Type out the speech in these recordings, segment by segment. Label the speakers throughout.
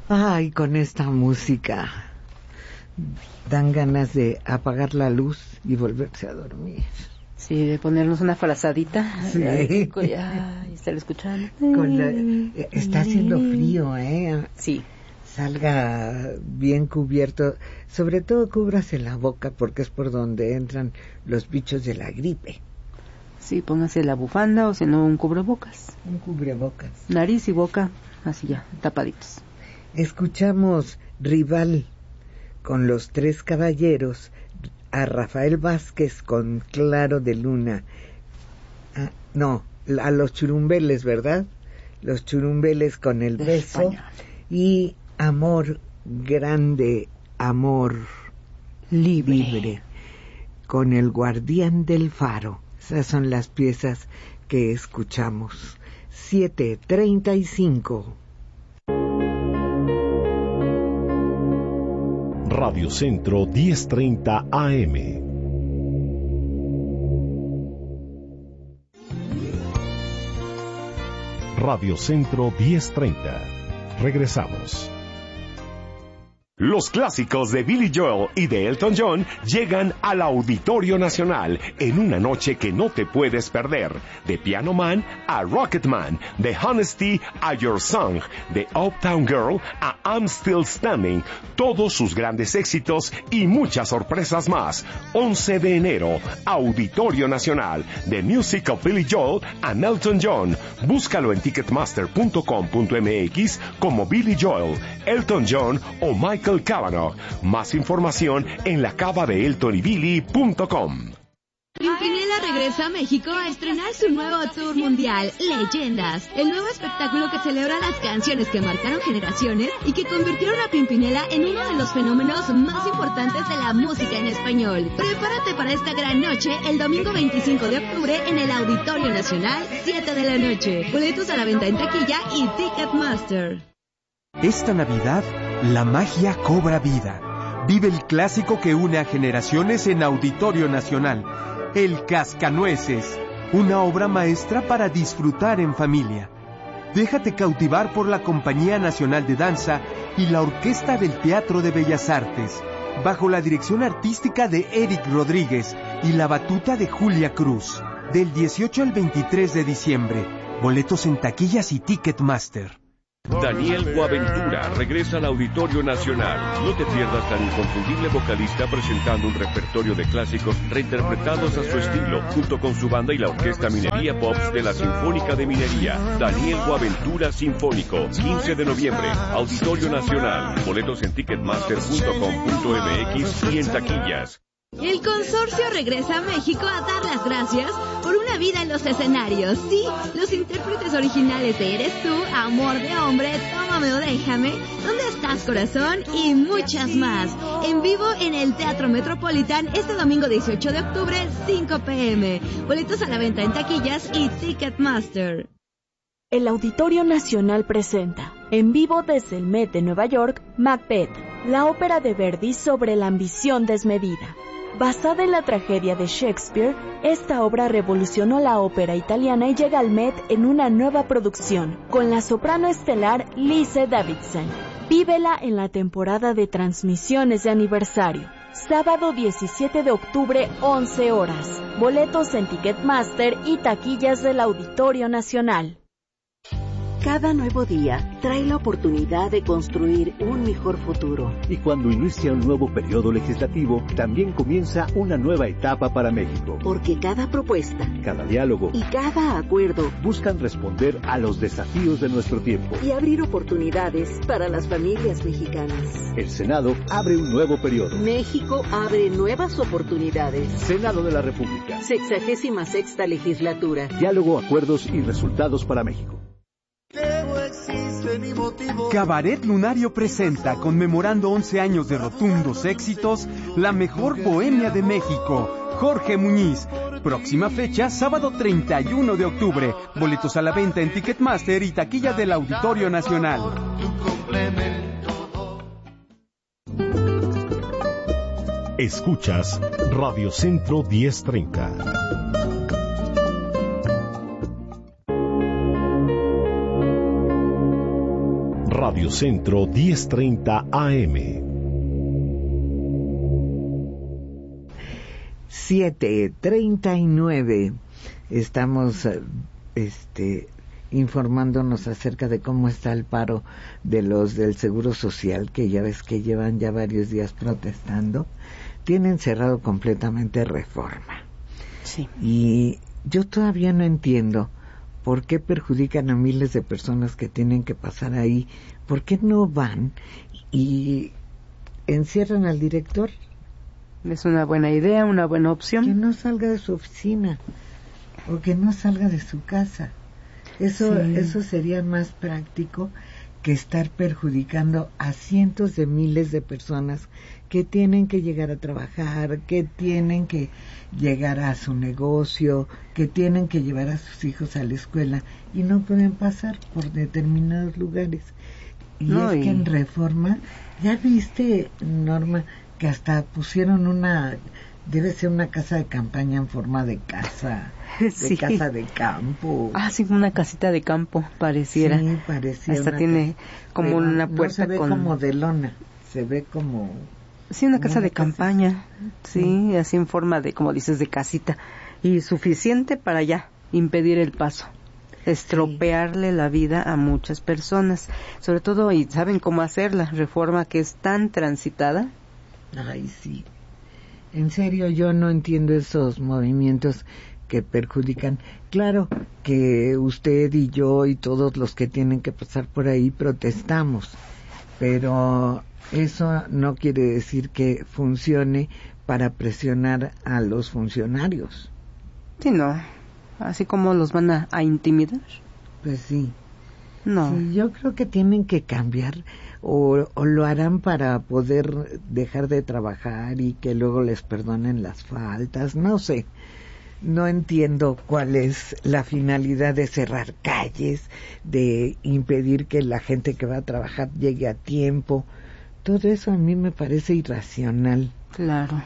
Speaker 1: Ay, con esta música dan ganas de apagar la luz y volverse a dormir.
Speaker 2: Sí, de ponernos una frazadita.
Speaker 1: Sí.
Speaker 2: Ya estar escuchando.
Speaker 1: Está haciendo frío, ¿eh?
Speaker 2: Sí.
Speaker 1: Salga bien cubierto. Sobre todo cúbrase la boca porque es por donde entran los bichos de la gripe.
Speaker 2: Sí, póngase la bufanda o si no un cubrebocas.
Speaker 1: Un cubrebocas.
Speaker 2: Nariz y boca, así ya, tapaditos.
Speaker 1: Escuchamos Rival con Los Tres Caballeros, a Rafael Vázquez con Claro de Luna. A los Churumbeles, ¿verdad? Los Churumbeles con El Beso. Español. Y Amor Grande, Amor Libre con El Guardián del Faro. Esas son las piezas que escuchamos. 7:35.
Speaker 3: Radio Centro 1030 AM. Radio Centro 1030. Regresamos. Los clásicos de Billy Joel y de Elton John llegan al Auditorio Nacional en una noche que no te puedes perder. De Piano Man a Rocketman, de Honesty a Your Song, de Uptown Girl a I'm Still Standing, todos sus grandes éxitos y muchas sorpresas más. 11 de enero, Auditorio Nacional, The Music of Billy Joel and Elton John. Búscalo en ticketmaster.com.mx como Billy Joel, Elton John o Michael Cavanaugh. Más información en lacavadeeltonybilly.com.
Speaker 4: Pimpinela regresa a México a estrenar su nuevo tour mundial, Leyendas, el nuevo espectáculo que celebra las canciones que marcaron generaciones y que convirtieron a Pimpinela en uno de los fenómenos más importantes de la música en español. Prepárate para esta gran noche el domingo 25 de octubre en el Auditorio Nacional, 7 de la noche. Boletos a la venta en taquilla y Ticketmaster.
Speaker 5: Esta Navidad, la magia cobra vida. Vive el clásico que une a generaciones en Auditorio Nacional. El Cascanueces, una obra maestra para disfrutar en familia. Déjate cautivar por la Compañía Nacional de Danza y la Orquesta del Teatro de Bellas Artes, bajo la dirección artística de Eric Rodríguez y la batuta de Julia Cruz. Del 18 al 23 de diciembre. Boletos en taquillas y Ticketmaster.
Speaker 6: Daniel Boaventura regresa al Auditorio Nacional. No te pierdas al inconfundible vocalista presentando un repertorio de clásicos reinterpretados a su estilo, junto con su banda y la Orquesta Minería Pops de la Sinfónica de Minería. Daniel Boaventura Sinfónico, 15 de noviembre, Auditorio Nacional. Boletos en ticketmaster.com.mx y en taquillas.
Speaker 4: El consorcio regresa a México a dar las gracias por una vida en los escenarios. Sí, los intérpretes originales de Eres Tú, Amor de Hombre, Tómame o Déjame, ¿Dónde estás, corazón? Y muchas más. En vivo en el Teatro Metropolitan este domingo 18 de octubre, 5 p.m. Boletos a la venta en taquillas y Ticketmaster.
Speaker 7: El Auditorio Nacional presenta, en vivo desde el Met de Nueva York, Macbeth, la ópera de Verdi sobre la ambición desmedida. Basada en la tragedia de Shakespeare, esta obra revolucionó la ópera italiana y llega al Met en una nueva producción, con la soprano estelar Lise Davidson. Vívela en la temporada de transmisiones de aniversario. Sábado 17 de octubre, 11 horas. Boletos en Ticketmaster y taquillas del Auditorio Nacional.
Speaker 8: Cada nuevo día trae la oportunidad de construir un mejor futuro.
Speaker 9: Y cuando inicia un nuevo periodo legislativo, también comienza una nueva etapa para México.
Speaker 8: Porque cada propuesta,
Speaker 9: cada diálogo
Speaker 8: y cada acuerdo
Speaker 9: buscan responder a los desafíos de nuestro tiempo
Speaker 8: y abrir oportunidades para las familias mexicanas.
Speaker 9: El Senado abre un nuevo periodo.
Speaker 8: México abre nuevas oportunidades.
Speaker 9: Senado de la República.
Speaker 8: 66ª legislatura.
Speaker 9: Diálogo, acuerdos y resultados para México.
Speaker 5: Cabaret Lunario presenta, conmemorando 11 años de rotundos éxitos, la mejor bohemia de México, Jorge Muñiz. Próxima fecha, sábado 31 de octubre. Boletos a la venta en Ticketmaster y taquilla del Auditorio Nacional.
Speaker 3: Escuchas Radio Centro 1030. Radio Centro 1030 AM.
Speaker 1: 7:39. Estamos informándonos acerca de cómo está el paro de los del Seguro Social, que ya ves que llevan ya varios días protestando. Tienen cerrado completamente Reforma.
Speaker 2: Sí.
Speaker 1: Y yo todavía no entiendo por qué perjudican a miles de personas que tienen que pasar ahí. ¿Por qué no van y encierran al director?
Speaker 2: Es una buena idea, una buena opción.
Speaker 1: Que no salga de su oficina o que no salga de su casa. Eso sería más práctico que estar perjudicando a cientos de miles de personas que tienen que llegar a trabajar, que tienen que llegar a su negocio, que tienen que llevar a sus hijos a la escuela y no pueden pasar por determinados lugares. Y que en Reforma, ¿ya viste, Norma, que hasta pusieron debe ser una casa de campaña en forma de casa, de casa de campo?
Speaker 2: Sí, una casita de campo, pareciera.
Speaker 1: Sí, pareciera.
Speaker 2: Hasta tiene como una puerta
Speaker 1: no se ve como de lona, se ve como...
Speaker 2: Sí, una casa de campaña, sí, así en forma de, como dices, de casita, y suficiente para ya impedir el paso, estropearle la vida a muchas personas, sobre todo, y saben cómo hacerla, Reforma que es tan transitada.
Speaker 1: Ay, sí, en serio, yo no entiendo esos movimientos que perjudican. Claro que usted y yo y todos los que tienen que pasar por ahí protestamos, pero eso no quiere decir que funcione para presionar a los funcionarios.
Speaker 2: Sí, no. Así como los van a intimidar.
Speaker 1: Pues sí.
Speaker 2: No.
Speaker 1: Sí, yo creo que tienen que cambiar o lo harán para poder dejar de trabajar y que luego les perdonen las faltas. No sé. No entiendo cuál es la finalidad de cerrar calles, de impedir que la gente que va a trabajar llegue a tiempo. Todo eso a mí me parece irracional.
Speaker 2: Claro.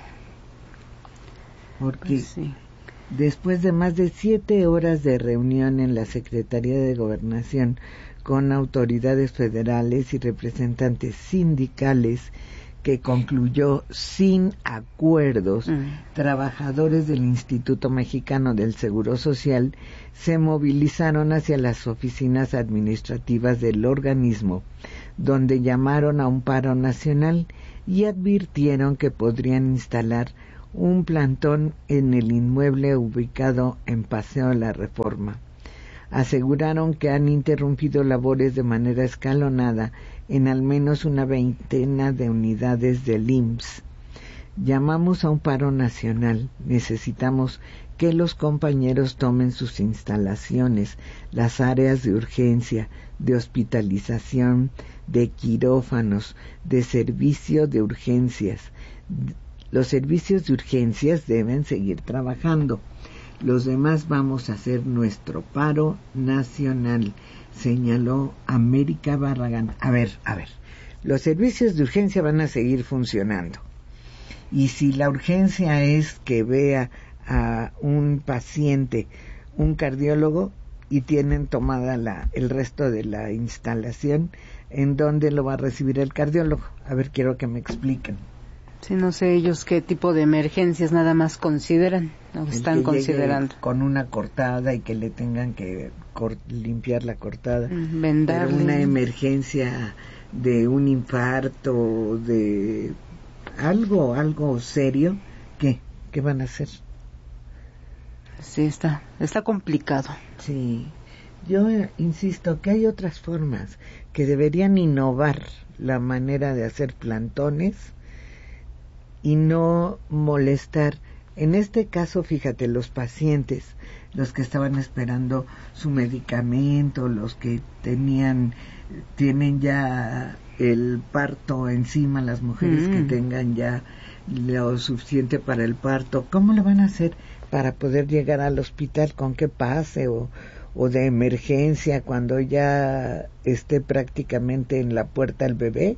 Speaker 1: Porque
Speaker 2: pues sí.
Speaker 1: Después de más de 7 horas de reunión en la Secretaría de Gobernación con autoridades federales y representantes sindicales, que concluyó sin acuerdos, trabajadores del Instituto Mexicano del Seguro Social se movilizaron hacia las oficinas administrativas del organismo, donde llamaron a un paro nacional y advirtieron que podrían instalar un plantón en el inmueble ubicado en Paseo de la Reforma. Aseguraron que han interrumpido labores de manera escalonada en al menos una veintena de unidades del IMSS. Llamamos a un paro nacional. Necesitamos que los compañeros tomen sus instalaciones, las áreas de urgencia, de hospitalización, de quirófanos, de servicio de urgencias. Los servicios de urgencias deben seguir trabajando. Los demás vamos a hacer nuestro paro nacional, señaló América Barragán. A ver, los servicios de urgencia van a seguir funcionando. Y si la urgencia es que vea a un paciente, un cardiólogo, y tienen tomada el resto de la instalación, ¿en dónde lo va a recibir el cardiólogo? A ver, quiero que me expliquen.
Speaker 2: Sí, no sé ellos qué tipo de emergencias nada más consideran o están considerando.
Speaker 1: Con una cortada y que le tengan que limpiar la cortada.
Speaker 2: Vendarle.
Speaker 1: Pero una emergencia de un infarto, de algo serio, ¿qué van a hacer?
Speaker 2: Sí, está complicado.
Speaker 1: Sí, yo insisto que hay otras formas que deberían innovar la manera de hacer plantones y no molestar. En este caso, fíjate, los pacientes, los que estaban esperando su medicamento, los que tienen ya el parto encima, las mujeres que tengan ya lo suficiente para el parto, ¿cómo lo van a hacer para poder llegar al hospital? ¿Con qué pase o de emergencia cuando ya esté prácticamente en la puerta el bebé?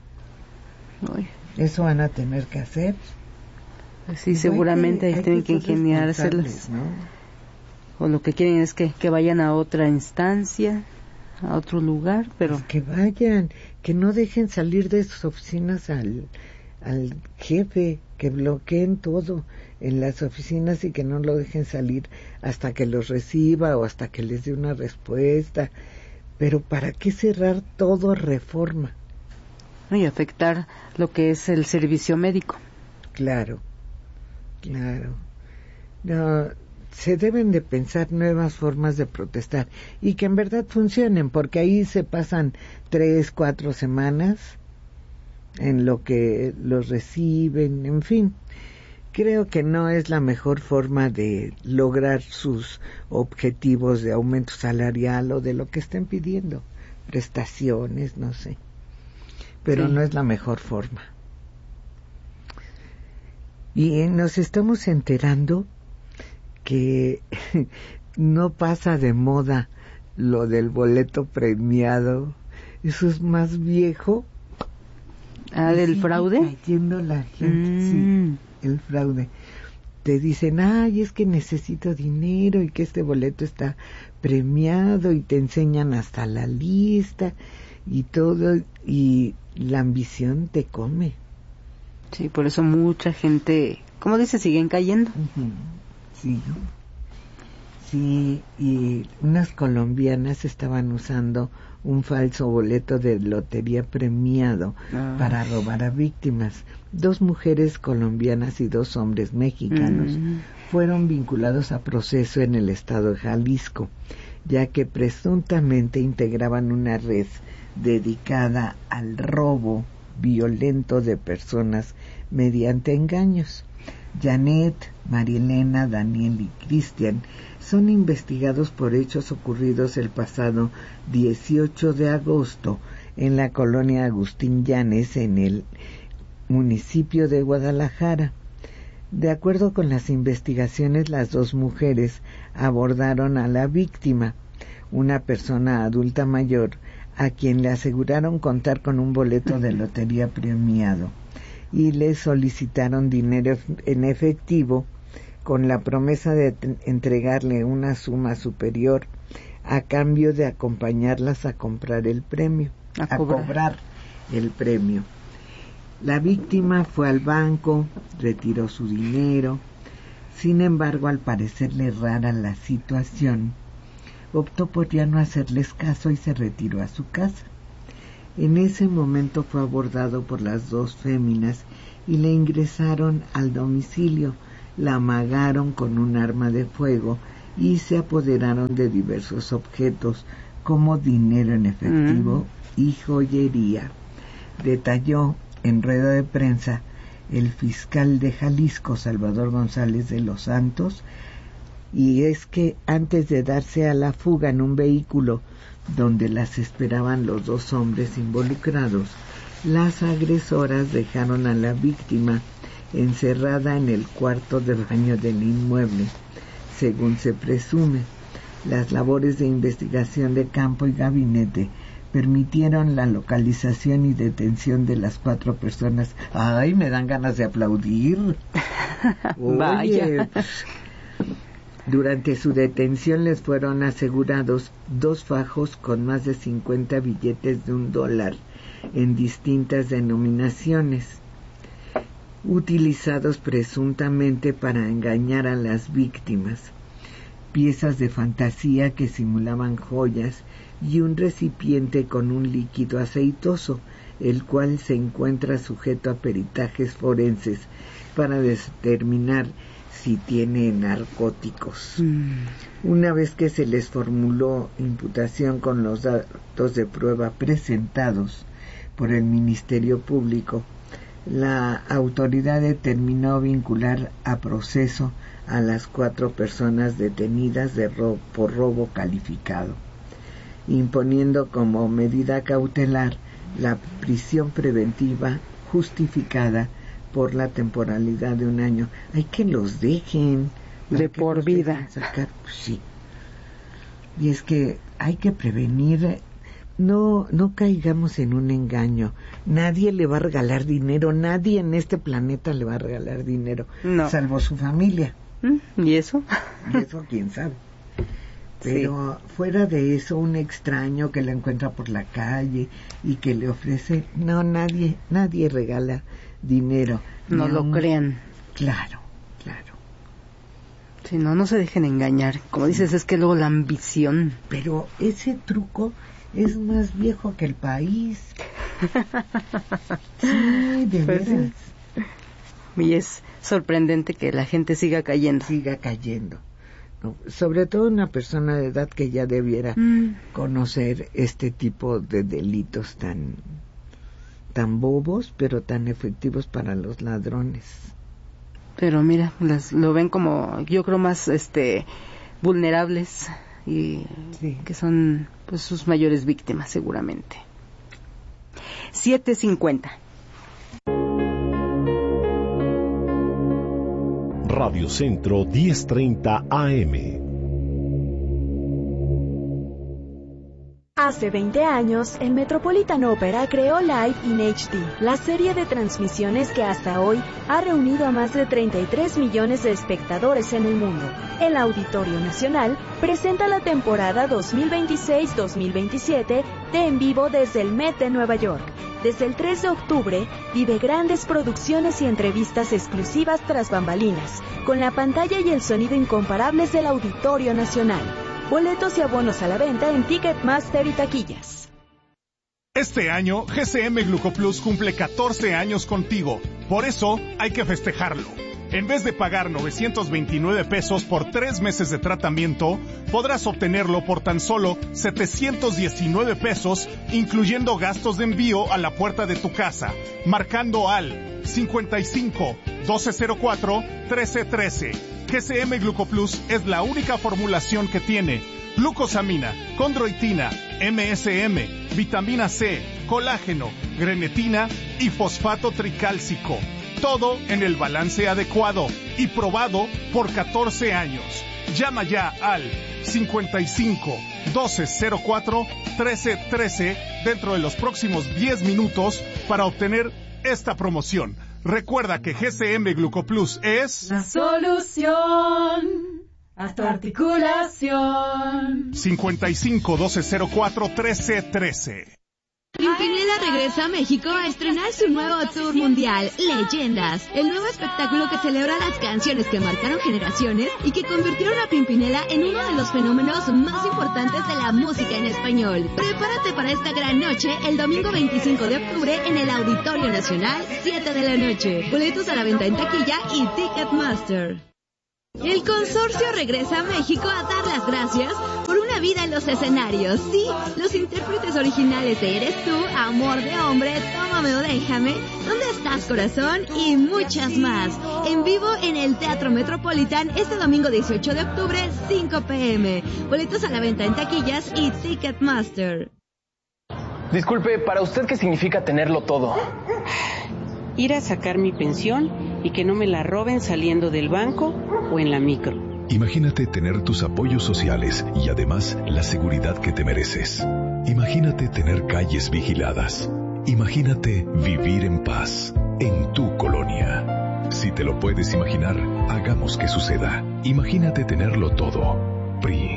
Speaker 2: Uy.
Speaker 1: Eso van a tener que hacer.
Speaker 2: Sí, seguramente tienen que ingeniárselas,
Speaker 1: ¿no?
Speaker 2: O lo que quieren es que vayan a otra instancia, a otro lugar, pero...
Speaker 1: Pues que vayan, que no dejen salir de sus oficinas al jefe, que bloqueen todo en las oficinas y que no lo dejen salir hasta que los reciba o hasta que les dé una respuesta. Pero ¿para qué cerrar todo Reforma?
Speaker 2: Y afectar lo que es el servicio médico.
Speaker 1: Claro. No, se deben de pensar nuevas formas de protestar y que en verdad funcionen, porque ahí se pasan 3-4 semanas en lo que los reciben, en fin. Creo que no es la mejor forma de lograr sus objetivos de aumento salarial o de lo que estén pidiendo, prestaciones, no sé. Pero sí, no es la mejor forma. Y nos estamos enterando que no pasa de moda lo del boleto premiado. Eso es más viejo.
Speaker 2: ¿Del fraude?
Speaker 1: Cayendo la gente, sí, el fraude. Te dicen, ay, es que necesito dinero y que este boleto está premiado, y te enseñan hasta la lista y todo, y la ambición te come.
Speaker 2: Sí, por eso mucha gente, como dice, siguen cayendo.
Speaker 1: Sí, y unas colombianas estaban usando un falso boleto de lotería premiado para robar a víctimas. 2 mujeres colombianas y 2 hombres mexicanos fueron vinculados a proceso en el estado de Jalisco, ya que presuntamente integraban una red dedicada al robo violento de personas mediante engaños. Janet, Marielena, Daniel y Cristian son investigados por hechos ocurridos el pasado 18 de agosto en la colonia Agustín Llanes, en el municipio de Guadalajara. De acuerdo con las investigaciones, las 2 mujeres abordaron a la víctima, una persona adulta mayor, a quien le aseguraron contar con un boleto de lotería premiado, y le solicitaron dinero en efectivo con la promesa de entregarle una suma superior a cambio de acompañarlas a comprar el premio, a cobrar el premio. La víctima fue al banco, retiró su dinero. Sin embargo, al parecerle rara la situación, optó por ya no hacerles caso y se retiró a su casa. En ese momento fue abordado por las 2 féminas y le ingresaron al domicilio, la amagaron con un arma de fuego y se apoderaron de diversos objetos como dinero en efectivo y joyería. Detalló en rueda de prensa el fiscal de Jalisco, Salvador González de los Santos, y es que antes de darse a la fuga en un vehículo donde las esperaban los 2 hombres involucrados, las agresoras dejaron a la víctima encerrada en el cuarto de baño del inmueble. Según se presume, las labores de investigación de campo y gabinete permitieron la localización y detención de las 4 personas. ¡Ay, me dan ganas de aplaudir!
Speaker 2: Vaya.
Speaker 1: Durante su detención les fueron asegurados 2 fajos con más de 50 billetes de $1 en distintas denominaciones, utilizados presuntamente para engañar a las víctimas, piezas de fantasía que simulaban joyas y un recipiente con un líquido aceitoso, el cual se encuentra sujeto a peritajes forenses para determinar si tiene narcóticos. Una vez que se les formuló imputación con los datos de prueba presentados por el Ministerio Público, la autoridad determinó vincular a proceso a las 4 personas detenidas por robo calificado, imponiendo como medida cautelar la prisión preventiva justificada por la temporalidad de 1 año. Hay que los dejen
Speaker 2: de por vida
Speaker 1: sacar. Sí. Y es que hay que prevenir. No caigamos en un engaño. Nadie le va a regalar dinero, nadie en este planeta le va a regalar dinero, salvo su familia.
Speaker 2: ¿Y eso?
Speaker 1: Y eso quién sabe. Pero fuera de eso, un extraño que la encuentra por la calle y que le ofrece... No, nadie regala dinero.
Speaker 2: No lo crean.
Speaker 1: Claro.
Speaker 2: Si no se dejen engañar. Como dices, es que luego la ambición...
Speaker 1: Pero ese truco es más viejo que el país. Sí, de veras.
Speaker 2: Y es sorprendente que la gente siga cayendo.
Speaker 1: No, sobre todo una persona de edad que ya debiera conocer este tipo de delitos tan bobos, pero tan efectivos para los ladrones.
Speaker 2: Pero mira, lo ven como, yo creo, más vulnerables y que son pues sus mayores víctimas seguramente. 7:50.
Speaker 3: Radio Centro 1030 AM.
Speaker 7: Hace 20 años, el Metropolitan Opera creó Live in HD, la serie de transmisiones que hasta hoy ha reunido a más de 33 millones de espectadores en el mundo. El Auditorio Nacional presenta la temporada 2026-2027 de En Vivo desde el Met de Nueva York. Desde el 3 de octubre, vive grandes producciones y entrevistas exclusivas tras bambalinas, con la pantalla y el sonido incomparables del Auditorio Nacional. Boletos y abonos a la venta en Ticketmaster y taquillas.
Speaker 10: Este año, GCM Glucoplus cumple 14 años contigo. Por eso, hay que festejarlo. En vez de pagar 929 pesos por 3 meses de tratamiento, podrás obtenerlo por tan solo 719 pesos, incluyendo gastos de envío a la puerta de tu casa, marcando al 55 1204 1313. GCM Glucoplus es la única formulación que tiene glucosamina, condroitina, MSM, vitamina C, colágeno, grenetina y fosfato tricálcico. Todo en el balance adecuado y probado por 14 años. Llama ya al 55 1204 1313 dentro de los próximos 10 minutos para obtener esta promoción. Recuerda que GCM Glucoplus es
Speaker 11: la solución a tu articulación.
Speaker 10: 55 1204 1313.
Speaker 4: Pimpinela regresa a México a estrenar su nuevo tour mundial, Leyendas, el nuevo espectáculo que celebra las canciones que marcaron generaciones y que convirtieron a Pimpinela en uno de los fenómenos más importantes de la música en español. Prepárate para esta gran noche el domingo 25 de octubre en el Auditorio Nacional, 7 de la noche. Boletos a la venta en taquilla y Ticketmaster. El consorcio regresa a México a dar las gracias por una vida en los escenarios. Sí, los intérpretes originales de Eres Tú, Amor de Hombre, Tómame o Déjame, ¿Dónde estás, corazón? Y muchas más. En vivo en el Teatro Metropolitan este domingo 18 de octubre, 5 p.m. Boletos a la venta en taquillas y Ticketmaster.
Speaker 12: Disculpe, ¿para usted qué significa tenerlo todo?
Speaker 13: Ir a sacar mi pensión y que no me la roben saliendo del banco o en la micro.
Speaker 14: Imagínate tener tus apoyos sociales y además la seguridad que te mereces. Imagínate tener calles vigiladas. Imagínate vivir en paz en tu colonia. Si te lo puedes imaginar, hagamos que suceda. Imagínate tenerlo todo. PRI.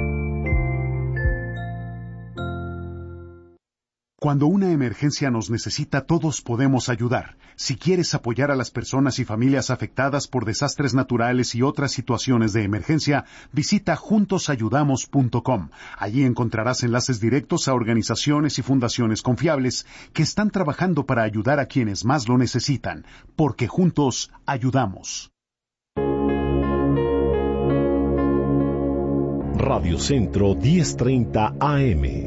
Speaker 15: Cuando una emergencia nos necesita, todos podemos ayudar. Si quieres apoyar a las personas y familias afectadas por desastres naturales y otras situaciones de emergencia, visita juntosayudamos.com. Allí encontrarás enlaces directos a organizaciones y fundaciones confiables que están trabajando para ayudar a quienes más lo necesitan, porque juntos ayudamos.
Speaker 3: Radio Centro 1030 AM.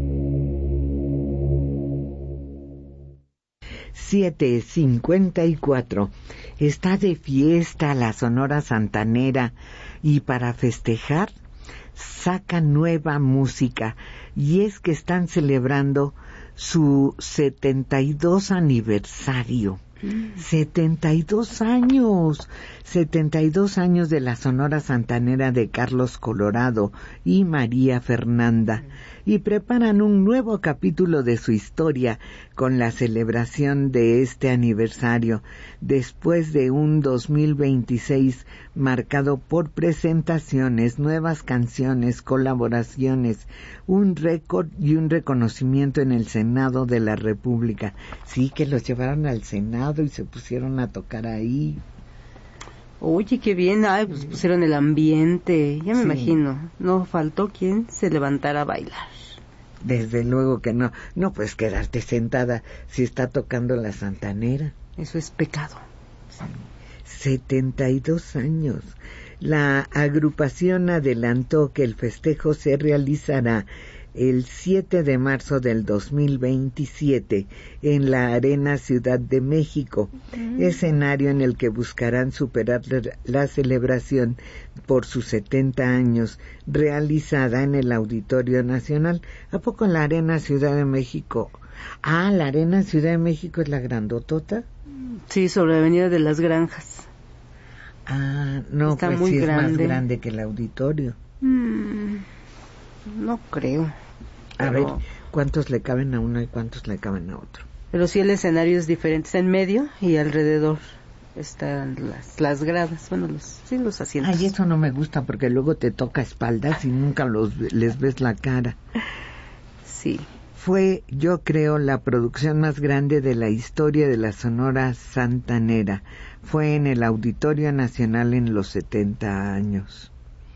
Speaker 1: 7:54. Está de fiesta la Sonora Santanera y para festejar sacan nueva música, y es que están celebrando su 72 aniversario. 72 años. 72 años de la Sonora Santanera de Carlos Colorado y María Fernanda. Y preparan un nuevo capítulo de su historia con la celebración de este aniversario, después de un 2026 marcado por presentaciones, nuevas canciones, colaboraciones, un récord y un reconocimiento en el Senado de la República. Sí, que los llevaron al Senado y se pusieron a tocar ahí.
Speaker 2: Oye, qué bien, pues pusieron el ambiente, ya me imagino, no faltó quien se levantara a bailar.
Speaker 1: Desde luego que no, no puedes quedarte sentada si está tocando la Santanera.
Speaker 2: Eso es pecado.
Speaker 1: Sí. 72 años. La agrupación adelantó que el festejo se realizará el 7 de marzo del 2027 en la Arena Ciudad de México, escenario en el que buscarán superar la celebración por sus 70 años, realizada en el Auditorio Nacional. ¿A poco en la Arena Ciudad de México? Ah, la Arena Ciudad de México es la grandotota.
Speaker 2: Sí, sobre la Avenida de las Granjas.
Speaker 1: Ah, no,
Speaker 2: está
Speaker 1: pues
Speaker 2: muy
Speaker 1: sí
Speaker 2: grande.
Speaker 1: Es más grande que el auditorio.
Speaker 2: No creo.
Speaker 1: A ver, ¿cuántos le caben a uno y cuántos le caben a otro?
Speaker 2: Pero sí, el escenario es diferente, está en medio y alrededor están las gradas, bueno, los asientos.
Speaker 1: Ay, eso no me gusta porque luego te toca espaldas y nunca les ves la cara.
Speaker 2: Sí.
Speaker 1: Fue, yo creo, la producción más grande de la historia de la Sonora Santanera. Fue en el Auditorio Nacional en los 70 años.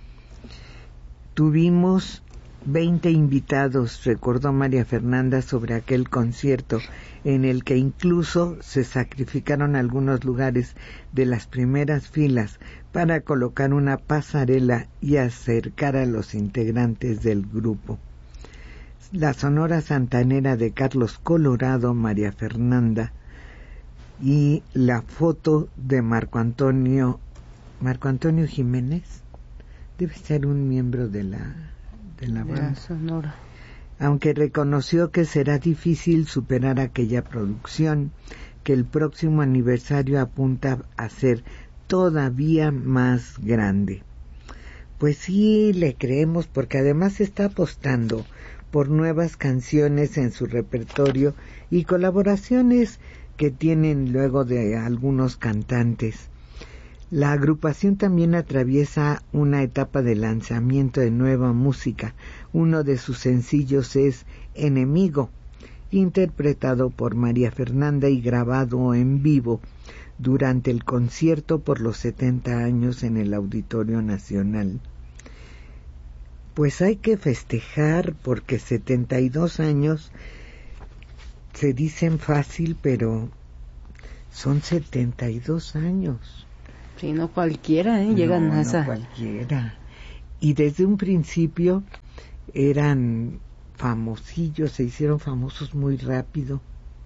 Speaker 1: Tuvimos 20 invitados, recordó María Fernanda sobre aquel concierto, en el que incluso se sacrificaron algunos lugares de las primeras filas para colocar una pasarela y acercar a los integrantes del grupo. La Sonora Santanera de Carlos Colorado, María Fernanda, y la foto de Marco Antonio Jiménez, debe ser un miembro de la banda
Speaker 2: Sonora.
Speaker 1: Aunque reconoció que será difícil superar aquella producción, que el próximo aniversario apunta a ser todavía más grande. Pues sí, le creemos, porque además está apostando por nuevas canciones en su repertorio y colaboraciones que tienen luego de algunos cantantes. La agrupación también atraviesa una etapa de lanzamiento de nueva música. Uno de sus sencillos es Enemigo, interpretado por María Fernanda y grabado en vivo durante el concierto por los 70 años en el Auditorio Nacional. Pues hay que festejar porque 72 años se dicen fácil, pero son 72 años.
Speaker 2: Sí, no cualquiera, llegan a esa...
Speaker 1: No cualquiera. Y desde un principio eran famosillos, se hicieron famosos muy rápido.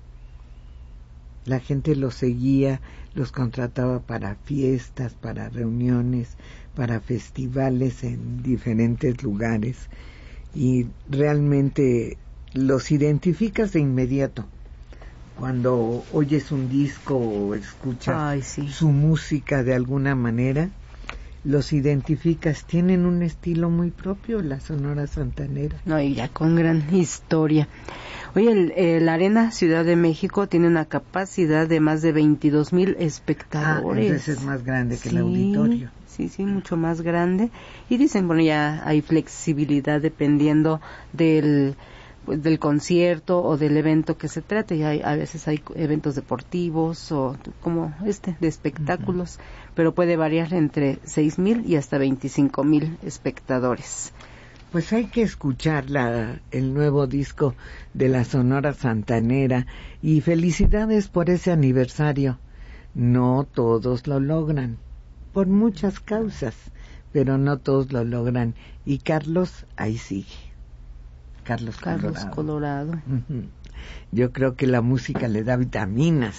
Speaker 1: La gente los seguía, los contrataba para fiestas, para reuniones, para festivales en diferentes lugares. Y realmente los identificas de inmediato. Cuando oyes un disco o escuchas su música de alguna manera, los identificas. Tienen un estilo muy propio, la Sonora Santanera.
Speaker 2: No, y ya con gran historia. Oye, la Arena Ciudad de México tiene una capacidad de más de 22,000 espectadores.
Speaker 1: Entonces es más grande que el auditorio.
Speaker 2: Sí, mucho más grande. Y dicen, bueno, ya hay flexibilidad dependiendo del concierto o del evento que se trate. Y a veces hay eventos deportivos o como de espectáculos, pero puede variar entre 6,000 y hasta 25,000 espectadores.
Speaker 1: Pues hay que escuchar el nuevo disco de la Sonora Santanera y felicidades por ese aniversario. No todos lo logran, por muchas causas, pero no todos lo logran. Y Carlos ahí sigue. Carlos Colorado. Yo creo que la música le da vitaminas.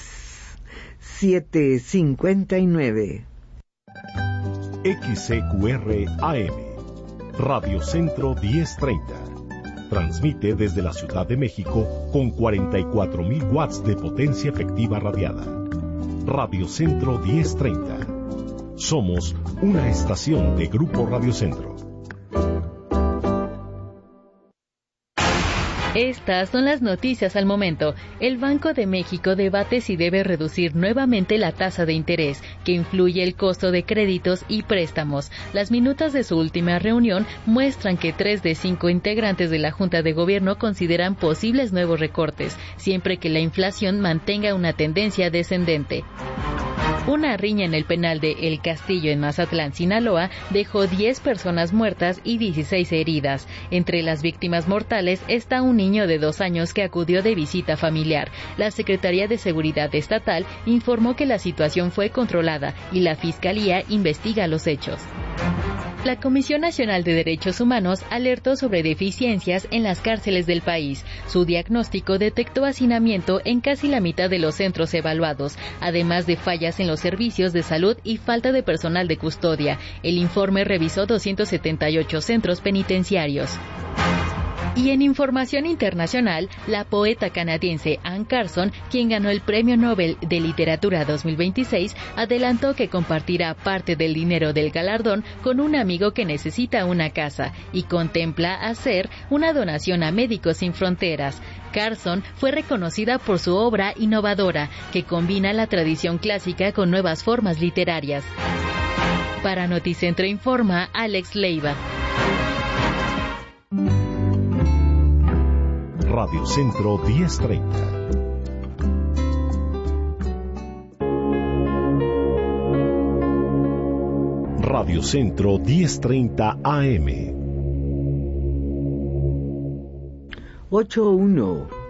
Speaker 1: 7:59.
Speaker 3: XCQR AM Radio Centro 1030. Transmite desde la Ciudad de México con 44,000 watts de potencia efectiva radiada. Radio Centro 1030. Somos una estación de Grupo Radio Centro.
Speaker 16: Estas son las noticias al momento. El Banco de México debate si debe reducir nuevamente la tasa de interés, que influye el costo de créditos y préstamos. Las minutas de su última reunión muestran que 3 de 5 integrantes de la Junta de Gobierno consideran posibles nuevos recortes, siempre que la inflación mantenga una tendencia descendente. Una riña en el penal de El Castillo en Mazatlán, Sinaloa, dejó 10 personas muertas y 16 heridas. Entre las víctimas mortales está un niño de 2 años que acudió de visita familiar. La Secretaría de Seguridad Estatal informó que la situación fue controlada y la Fiscalía investiga los hechos. La Comisión Nacional de Derechos Humanos alertó sobre deficiencias en las cárceles del país. Su diagnóstico detectó hacinamiento en casi la mitad de los centros evaluados, además de fallas en los servicios de salud y falta de personal de custodia. El informe revisó 278 centros penitenciarios. Y en información internacional, la poeta canadiense Anne Carson, quien ganó el Premio Nobel de Literatura 2026, adelantó que compartirá parte del dinero del galardón con un amigo que necesita una casa y contempla hacer una donación a Médicos Sin Fronteras. Carson fue reconocida por su obra innovadora, que combina la tradición clásica con nuevas formas literarias. Para Noticentro informa Alex Leiva.
Speaker 3: Radio Centro 1030. Radio Centro 1030 AM.
Speaker 1: 8-1.